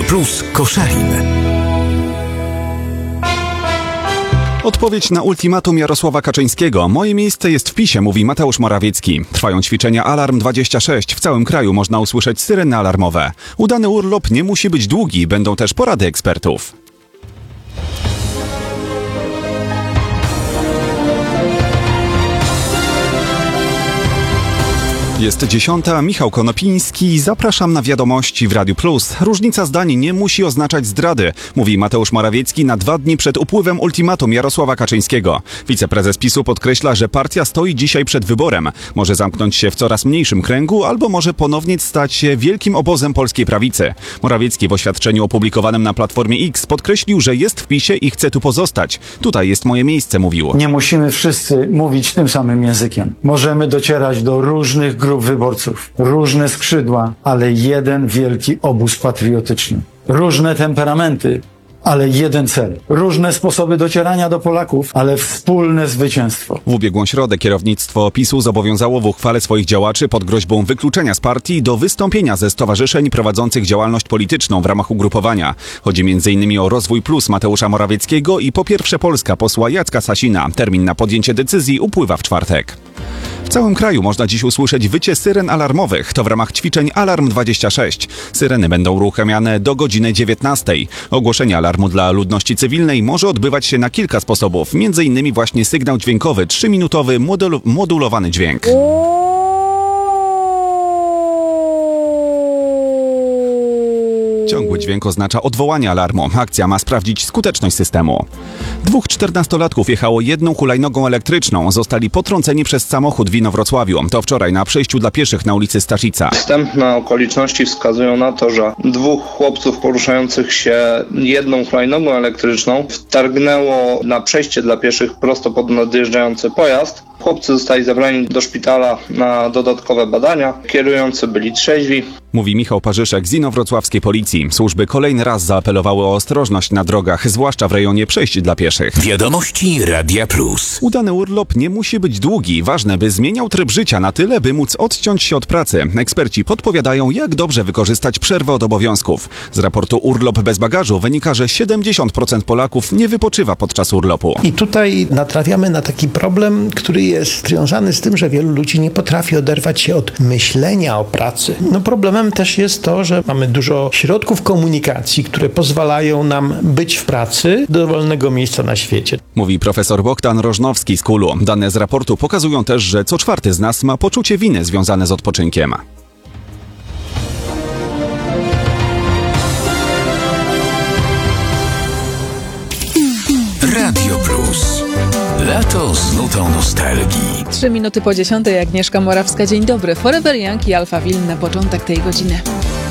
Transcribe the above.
Plus Koszalin. Odpowiedź na ultimatum Jarosława Kaczyńskiego. Moje miejsce jest w PiS-ie, mówi Mateusz Morawiecki. Trwają ćwiczenia Alarm 26. W całym kraju można usłyszeć syreny alarmowe. Udany urlop nie musi być długi. Będą też porady ekspertów. Jest 10. Michał Konopiński. Zapraszam na wiadomości w Radiu Plus. Różnica zdań nie musi oznaczać zdrady, mówi Mateusz Morawiecki na 2 dni przed upływem ultimatum Jarosława Kaczyńskiego. Wiceprezes PiS-u podkreśla, że partia stoi dzisiaj przed wyborem. Może zamknąć się w coraz mniejszym kręgu, albo może ponownie stać się wielkim obozem polskiej prawicy. Morawiecki w oświadczeniu opublikowanym na Platformie X podkreślił, że jest w PiS-ie i chce tu pozostać. Tutaj jest moje miejsce, mówił. Nie musimy wszyscy mówić tym samym językiem. Możemy docierać do różnych grup wyborców, różne skrzydła, ale jeden wielki obóz patriotyczny. Różne temperamenty, ale jeden cel. Różne sposoby docierania do Polaków, ale wspólne zwycięstwo. W ubiegłą środę kierownictwo PiS-u zobowiązało w uchwale swoich działaczy pod groźbą wykluczenia z partii do wystąpienia ze stowarzyszeń prowadzących działalność polityczną w ramach ugrupowania. Chodzi m.in. o Rozwój Plus Mateusza Morawieckiego i Po Pierwsze Polska posła Jacka Sasina. Termin na podjęcie decyzji upływa w czwartek. W całym kraju można dziś usłyszeć wycie syren alarmowych. To w ramach ćwiczeń Alarm 26. Syreny będą uruchamiane do godziny 19. Ogłoszenie alarmu dla ludności cywilnej może odbywać się na kilka sposobów. M.in. właśnie sygnał dźwiękowy, 3-minutowy, modulowany dźwięk. Ciągły dźwięk oznacza odwołanie alarmu. Akcja ma sprawdzić skuteczność systemu. 2 14-latków jechało jedną hulajnogą elektryczną. Zostali potrąceni przez samochód w Inowrocławiu. To wczoraj na przejściu dla pieszych na ulicy Staszica. Wstępne okoliczności wskazują na to, że 2 chłopców poruszających się jedną hulajnogą elektryczną wtargnęło na przejście dla pieszych prosto pod nadjeżdżający pojazd. Chłopcy zostali zabrani do szpitala na dodatkowe badania. Kierujący byli trzeźwi. Mówi Michał Parzyszek z inowrocławskiej policji. Służby kolejny raz zaapelowały o ostrożność na drogach, zwłaszcza w rejonie przejść dla pieszych. Wiadomości Radia Plus. Udany urlop nie musi być długi. Ważne, by zmieniał tryb życia na tyle, by móc odciąć się od pracy. Eksperci podpowiadają, jak dobrze wykorzystać przerwę od obowiązków. Z raportu Urlop bez bagażu wynika, że 70% Polaków nie wypoczywa podczas urlopu. I tutaj natrafiamy na taki problem, który jest związany z tym, że wielu ludzi nie potrafi oderwać się od myślenia o pracy. Problemem też jest to, że mamy dużo środków komunikacji, które pozwalają nam być w pracy, dowolnego miejsca na świecie. Mówi profesor Bogdan Rożnowski z KUL-u. Dane z raportu pokazują też, że co 4 z nas ma poczucie winy związane z odpoczynkiem. Radio Plus. Lato z nutą nostalgii. 3 minuty po 10:00, Agnieszka Morawska. Dzień dobry. Forever Young i Alphaville na początek tej godziny.